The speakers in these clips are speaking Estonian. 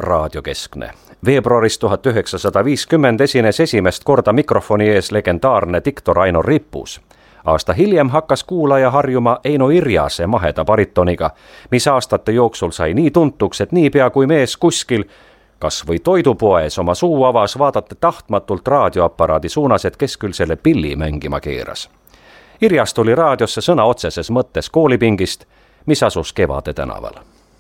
raadiokeskne. Veebruaris 1950 esines esimest korda mikrofoni ees legendaarne diktor Aino Rippus. Aasta hiljem hakkas kuulaja harjuma Eino Irjase maheda baritoniga, mis aastate jooksul sai nii tuntuks, et niipea kui mees kuskil, kas või toidupoes oma suu avas, vaadata tahtmatult raadioaparaadi suunas, et kes küll selle pilli mängima keeras. Irjas tuli raadiosse sõna otseses mõttes koolipingist, mis asus Kevade tänaval.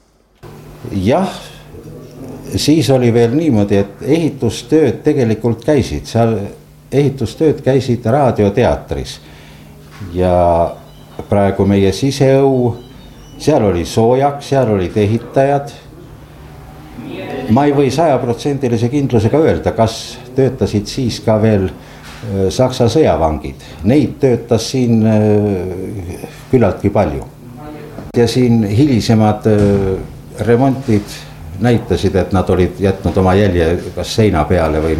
Jah, siis oli veel niimoodi, et ehitustööd tegelikult käisid. Seal ehitustööd käisid raadioteatris. Ja praegu meie siseõu, seal oli soojaks, seal olid ehitajad. Ma ei või 100% kindlusega öelda, kas töötasid siis ka veel Saksa sõjavangid. Neid töötas siin küllaltki palju. Ja siin hilisemad remontid näitasid, et nad olid jätnud oma jälje kas seina peale või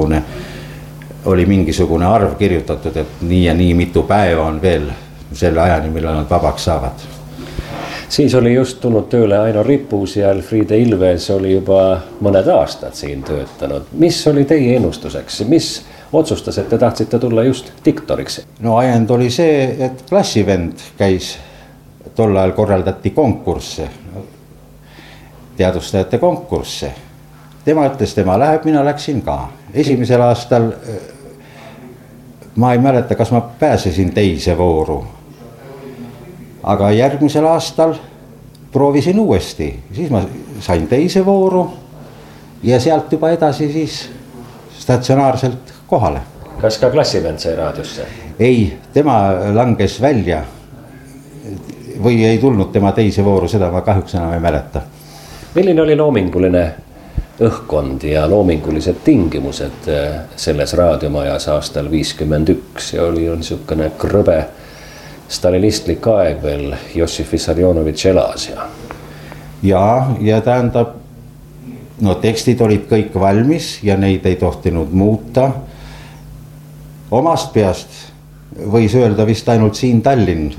oli mingisugune arv kirjutatud, et nii ja nii mitu päeva on veel selle ajani, millal nad vabaks saavad. Siis oli just tulnud tööle Aino Rippus ja Elfriede Ilves oli juba mõned aastad siin töötanud. Mis oli teie ennustuseks? Mis otsustas, et te tahtsite tulla just diktoriks? No ajend oli see, et klassivend käis, tol ajal korraldati konkursse, teadustajate konkursse. Tema ütles, tema läheb, mina läksin ka. Esimesel aastal ma ei mäleta, kas ma pääsesin teise vooru. Aga järgmisel aastal proovisin uuesti. Siis ma sain teise vooru ja sealt juba edasi siis statsionaarselt kohale. Kas ka klassivend sai raadiosse? Ei, tema langes välja või ei tulnud tema teise vooru, seda ma kahjuks enam ei mäleta. Milline oli loominguline õhkkond ja loomingulised tingimused selles raadiomajas aastal 51 ja oli niisugune krõbe stalinistlik aeg veel, Jossif Vissarionovitš elas ja tähendab, no tekstid olid kõik valmis ja neid ei tohtinud muuta. Omast peast võis öelda vist ainult siin Tallinn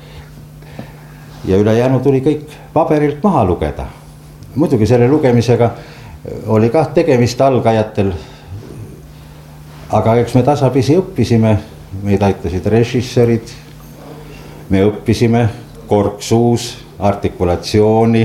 ja ülejäänu tuli kõik paberilt maha lugeda. Muidugi selle lugemisega oli ka tegemist algajatel, aga eks me tasapisi õppisime, meid aitasid režissörid, me õppisime korksuus, artikulatsiooni,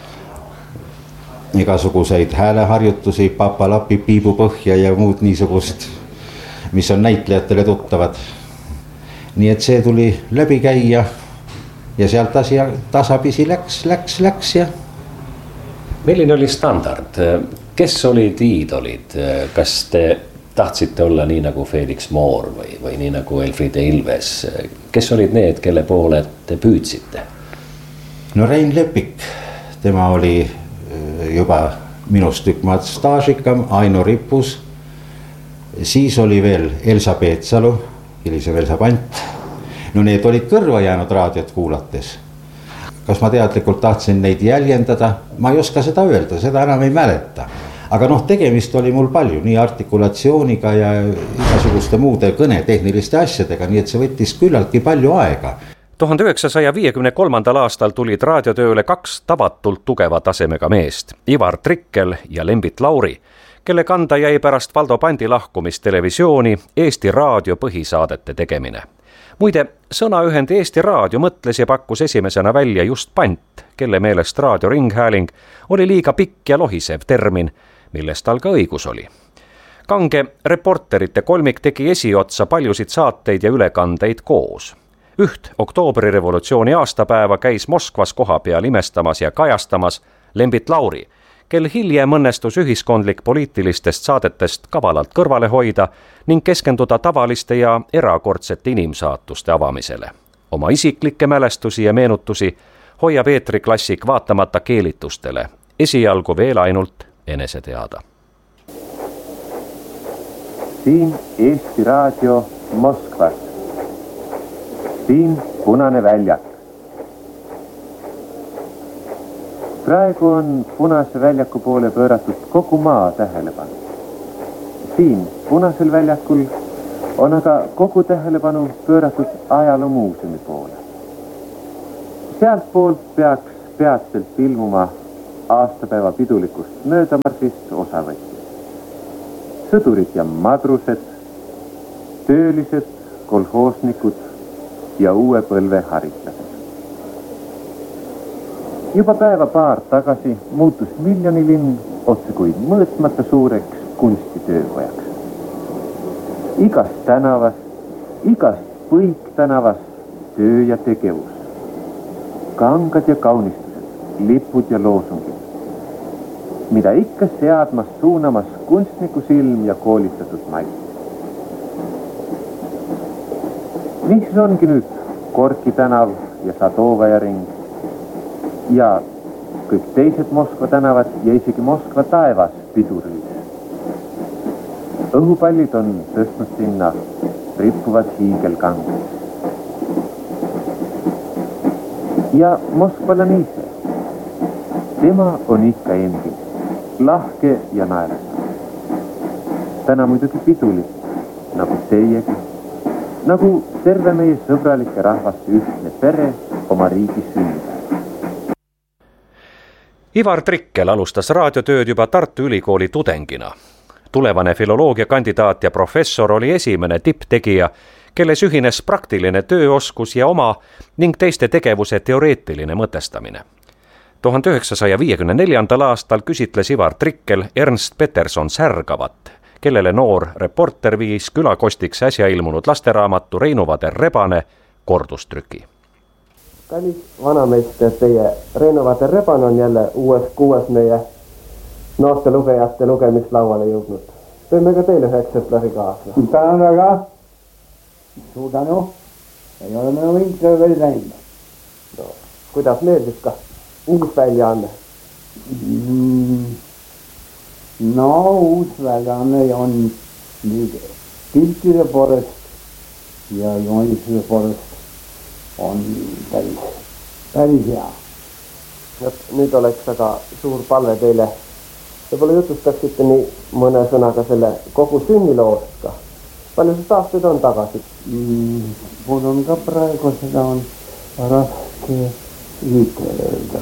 igasuguseid hääleharjutusi, papalapi, piibupõhja ja muud niisugust, mis on näitlejatele tuttavad. Nii et see tuli läbi käia ja sealt tasapisi läks ja... Milline oli standard? Kes olid iidolid? Kas te tahtsite olla nii nagu Felix Moor või nii nagu Elfriede Ilves? Kes olid need, kelle poole te püüdsite? No Rein Lepik, tema oli juba minust tükk maad staažikam, Aino Rippus. Siis oli veel Elsa Peetsalu, hilisem Elsa Pant. No need olid kõrva jäänud raadiot kuulates. Kas ma teadlikult tahtsin neid jäljendada? Ma ei oska seda öelda, seda enam ei mäleta. Aga tegemist oli mul palju, nii artikulatsiooniga ja igasuguste muude kõnetehniliste asjadega, nii et see võttis küllaltki palju aega. 1953. aastal tulid raadiotööle kaks tavatult tugeva tasemega meest, Ivar Trikkel ja Lembit Lauri, kelle kanda jäi pärast Valdo Pandi lahkumist televisiooni Eesti Raadio põhisaadete tegemine. Muide, sõnaühend Eesti Raadio mõtles ja pakkus esimesena välja just Pant, kelle meelest raadioringhääling oli liiga pikk ja lohisev termin, millest tal ka õigus oli. Kange reporterite kolmik tegi esiotsa paljusid saateid ja ülekandeid koos. Üht oktoobrirevolutsiooni aastapäeva käis Moskvas koha peal imestamas ja kajastamas Lembit Lauri, kel hiljem õnnestus ühiskondlik poliitilistest saadetest kavalalt kõrvale hoida ning keskenduda tavaliste ja erakordsete inimsaatuste avamisele. Oma isiklikke mälestusi ja meenutusi hoiab eetriklassik vaatamata keelitustele, esialgu veel ainult enese teada. Siin Eesti Raadio Moskvas. Siin Punane väljak. Praegu on Punase väljaku poole pööratud kogu maa tähelepanu. Siin Punasel väljakul on aga kogu tähelepanu pööratud ajaloomuuseumi poole. Sealt poolt peaks peatselt ilmuma aastapäeva pidulikust möödamarsist osa võttis. Sõdurid ja madrused, töölised, kolhoosnikud ja uue põlve haritlased. Juba päeva paar tagasi muutus Miljonilinn otsekui mõõtmata suureks kunstitöökojaks. Igas tänavas, igas põiktänavas töö ja tegevus. Kangad ja kaunistused, lipud ja loosungid. Mida ikka seadmas, suunamas kunstniku silm ja koolitatud maik. Mis ongi nüüd Gorki tänav ja Sadovaja ring ja kõik teised Moskva tänavad ja isegi Moskva taevas piduriis. Õhupallid on tõstnud sinna rippuvad hiigelkangid. Ja Moskvalane ise, tema on ikka endine, lahke ja naerastav. Täna muidugi pidulik, nagu teiegi, nagu terve meie sõbralike rahvaste ühtne pere oma riigi sünnida. Ivar Trikkel alustas raadiotööd juba Tartu Ülikooli tudengina. Tulevane filoloogiakandidaat ja professor oli esimene tipptegija, kelles ühines praktiline tööoskus ja oma ning teiste tegevuse teoreetiline mõtestamine. 1954. aastal küsitles Ivar Trikkel Ernst Peterson Särgavat, kellele noor reporter viis külakostiks äsja ilmunud lasteraamatu Reinu Vader Rebane kordustrüki. Kallis vanameister, teie Reinu Vader Rebane on jälle kuues meie noorte lugejate lugemislauale jõudnud. Tõime ka teile ühe eksemplari kaasa. Tänan väga. Suur tänu. Ei ole minu vinkel veel läinud. No, kuidas meeldis ka uus väljaanne? No, uus väljaanne on nüüd piltide poolest ja jooniside poolest on päris hea. Nüüd oleks aga suur palve teile. Võib-olla jutustaksite nii mõne sõnaga selle kogu sünniloost ka. Palju see aastaid on tagasi? Mul on ka praegu seda on raske ütelda.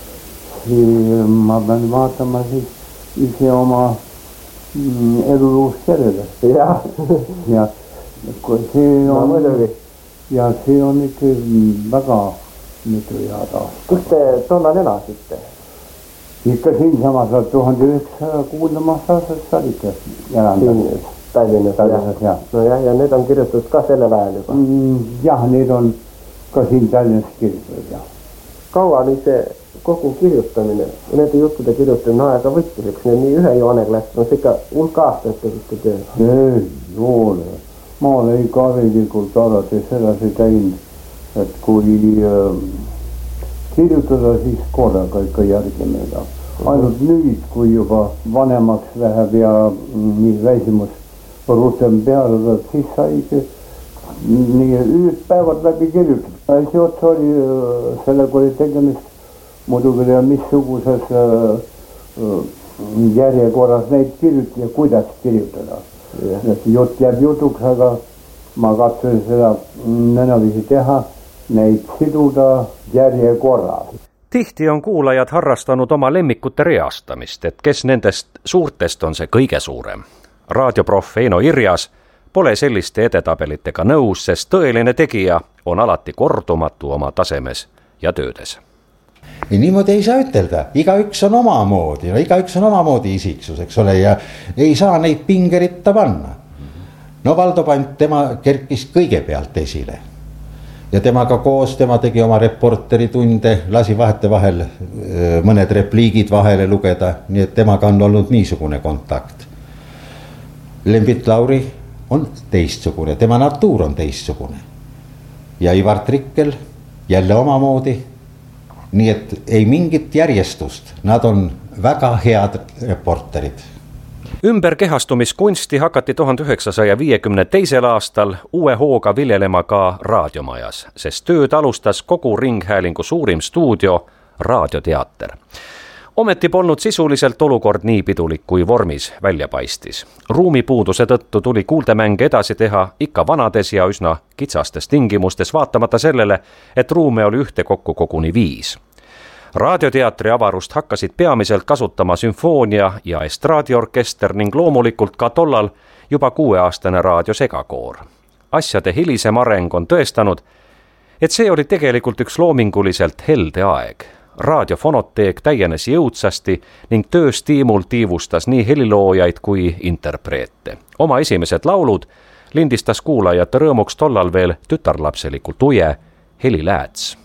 Ma pean vaatama siis ise oma eluloos sellele. Ja kui see on... Ja see on ikka väga mitu head aastat. Kus te tollal elasite? Ikka siinsamas 1906. aastast olite elanud. Tallinnas, jah. No jah, ja need on kirjutatud ka sellel ajal juba? Jah, need on ka siin Tallinnas kirjutatud, jah. Kaua oli see kogu kirjutamine, nende juttude kirjutamine aega võttiseks, need nii ühe joonega läks, no see ikka hulk aastaid tegite tööd. Ei, joone. Ma olen ikka harilikult alati sedasi teinud, et kui kirjutada, siis korraga ikka järgime seda. Ainult nüüd, kui juba vanemaks läheb ja nii väsimus rutem peale, siis sai nii päevad läbi kirjutada. See otsa oli, sellega oli tegemist muidugi ja missuguses järjekorras neid kirjutada ja kuidas kirjutada. Jutt jääb jutuks, aga ma katsun seda nõnaviisi teha, neid siduda järjekorras. Tihti on kuulajad harrastanud oma lemmikute reastamist, et kes nendest suurtest on see kõige suurem. Raadioproff Eino Irjas pole selliste edetabelitega nõus, sest tõeline tegija on alati kordumatu oma tasemes ja töödes. Ja niimoodi ei saa ütelda, igaüks on omamoodi, igaüks on omamoodi isiksus, eks ole, ja ei saa neid pingeritta panna. No Valdo Pant, tema kerkis kõigepealt esile ja temaga koos, tema tegi oma reporteritunde, lasi vahetevahel mõned repliigid vahele lugeda, nii et temaga on olnud niisugune kontakt. Lembit Lauri on teistsugune, tema natuur on teistsugune ja Ivar Trikkel jälle omamoodi. Nii et ei mingit järjestust, nad on väga head reporterid. Ümberkehastumiskunsti hakati 1952. aastal uue hooga viljelema ka raadiomajas, sest tööd alustas kogu ringhäälingu suurim stuudio, Raadioteater. Ometi polnud sisuliselt olukord nii pidulik kui vormis välja paistis. Ruumipuuduse tõttu tuli kuultemänge edasi teha ikka vanades ja üsna kitsastes tingimustes, vaatamata sellele, et ruume oli ühtekokku koguni 5. raadioteatri avarust hakkasid peamiselt kasutama sümfoonia ja estraadiorkester ning loomulikult ka tollal juba 6-aastane raadiosegakoor. Asjade hilisem areng on tõestanud, et see oli tegelikult üks loominguliselt helde aeg. Raadiofonoteek täienes jõudsasti ning tööstiimul tiivustas nii heliloojaid kui interpreete. Oma esimesed laulud lindistas kuulajate rõõmuks tollal veel tütarlapselikult uje Heli Lääts.